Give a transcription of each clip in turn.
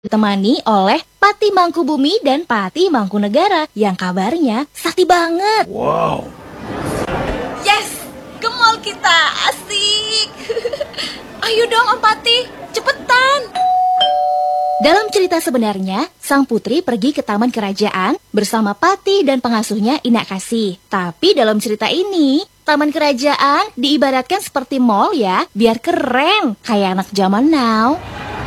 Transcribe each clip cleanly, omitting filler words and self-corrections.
ditemani oleh Pati Mangkubumi dan Pati Mangkunegara yang kabarnya sakti banget. Wow. Yes, ke mall kita, asik. Ayo dong Om Pati, cepetan. Dalam cerita sebenarnya, sang putri pergi ke taman kerajaan bersama Pati dan pengasuhnya Inak Kasih. Tapi dalam cerita ini, taman kerajaan diibaratkan seperti mall ya, biar keren, kayak anak zaman now.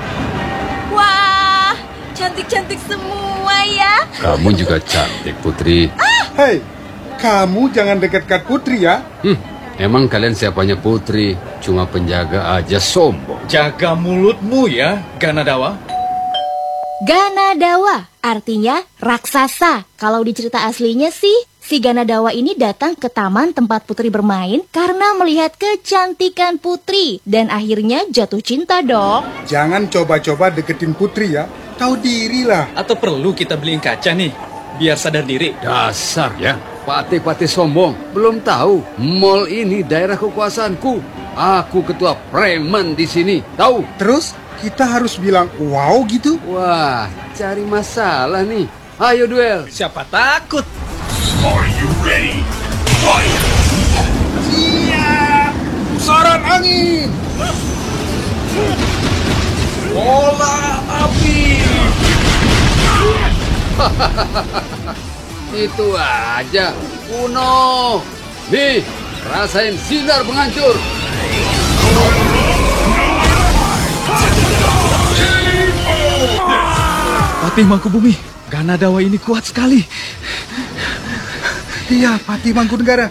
Wah, cantik-cantik semua ya. Kamu juga cantik, Putri. Hei, kamu jangan dekat-dekat Putri ya. Emang kalian siapanya Putri? Cuma penjaga aja sombong. Jaga mulutmu ya, Ganadawa. Ganadawa artinya raksasa. Kalau di cerita aslinya sih, si Ganadawa ini datang ke taman tempat Putri bermain karena melihat kecantikan Putri dan akhirnya jatuh cinta dong. Jangan coba-coba deketin Putri ya. Tahu diri lah. Atau perlu kita beliin kaca nih, biar sadar diri. Dasar ya, pati-pati sombong. Belum tahu, mall ini daerah kekuasaanku. Aku ketua preman di sini, tahu? Terus kita harus bilang wow gitu? Wah, cari masalah nih. Ayo duel. Siapa takut? Are you ready? Fight! Siap! Pusaran angin! Bola api! Itu aja, kuno. Nih, rasain sinar penghancur. Pati Mangkubumi, Ganadawa ini kuat sekali. Iya, Pati Mangkunegara.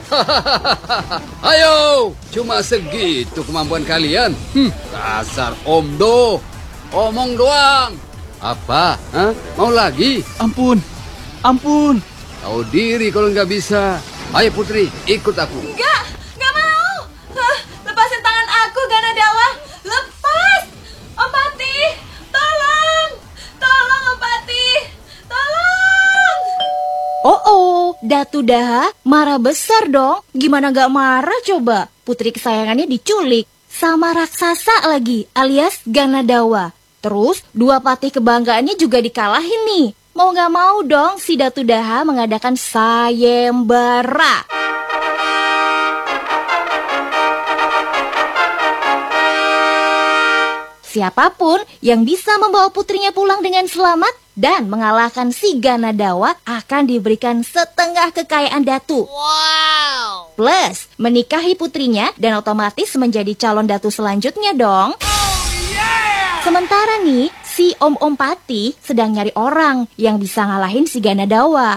Ayo, cuma segitu kemampuan kalian. Dasar omdo, omong doang. Apa? Hah? Mau lagi? Ampun, ampun. Tahu diri kalau nggak bisa. Ayo Putri, ikut aku. Nggak mau. Lepasin tangan aku, Ganadawa. Lepas. Om Pati, tolong. Tolong Om Pati, tolong. Oh, Datu Daha marah besar dong. Gimana nggak marah coba? Putri kesayangannya diculik sama raksasa lagi, alias Ganadawa. Terus dua patih kebanggaannya juga dikalahin nih. Mau nggak mau dong si Datu Daha mengadakan sayembara. Siapapun yang bisa membawa putrinya pulang dengan selamat dan mengalahkan si Ganadawa akan diberikan setengah kekayaan Datu. Wow! Plus menikahi putrinya dan otomatis menjadi calon Datu selanjutnya dong. Sementara nih, si Om Pati sedang nyari orang yang bisa ngalahin si Ganadawa.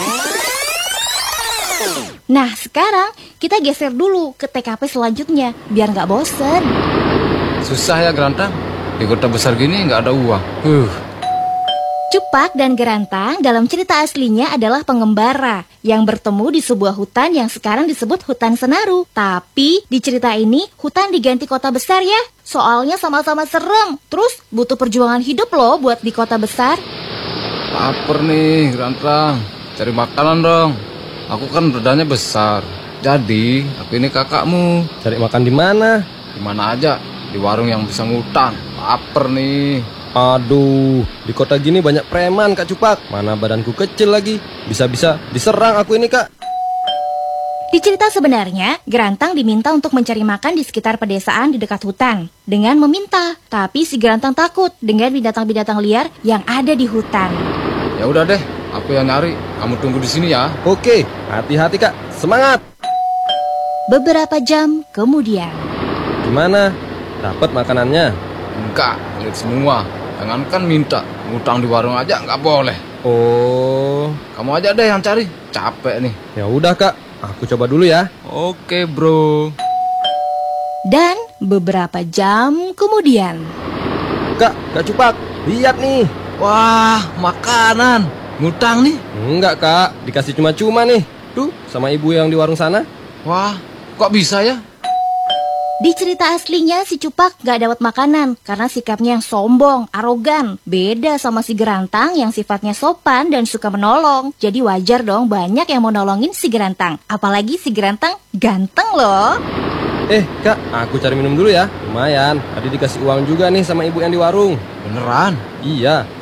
Nah, sekarang kita geser dulu ke TKP selanjutnya, biar nggak bosen. Susah ya Gerantang, di kota besar gini nggak ada uang. Cupak dan Gerantang dalam cerita aslinya adalah pengembara yang bertemu di sebuah hutan yang sekarang disebut hutan Senaru. Tapi di cerita ini hutan diganti kota besar ya. Soalnya sama-sama serem. Terus butuh perjuangan hidup loh buat di kota besar. Laper nih Gerantang, cari makanan dong. Aku kan badannya besar. Jadi aku ini kakakmu. Cari makan di mana? Di mana aja, di warung yang bisa ngutang. Laper nih. Aduh, di kota gini banyak preman Kak Cupak. Mana badanku kecil lagi. Bisa-bisa diserang aku ini Kak. Di cerita sebenarnya, Gerantang diminta untuk mencari makan di sekitar pedesaan di dekat hutan. Dengan meminta, tapi si Gerantang takut dengan binatang-binatang liar yang ada di hutan. Ya udah deh, aku yang nyari. Kamu tunggu di sini ya. Oke, hati-hati Kak. Semangat. Beberapa jam kemudian. Gimana? Dapat makanannya? Enggak, lihat semua. Jangankan minta, ngutang di warung aja nggak boleh. Oh, Kamu aja deh yang cari. Capek nih. ya udah Kak. Aku coba dulu ya. Oke bro. Dan beberapa jam kemudian. Kak Cupak, lihat nih. Wah, makanan. Ngutang nih. Enggak Kak, dikasih cuma-cuma nih. Tuh, sama ibu yang di warung sana. Wah, kok bisa ya? Di cerita aslinya si Cupak gak dapat makanan karena sikapnya yang sombong, arogan. Beda sama si Gerantang yang sifatnya sopan dan suka menolong. Jadi wajar dong banyak yang mau nolongin si Gerantang. Apalagi si Gerantang ganteng loh. Kak, aku cari minum dulu ya. Lumayan, tadi dikasih uang juga nih sama ibu yang di warung. Beneran? Iya,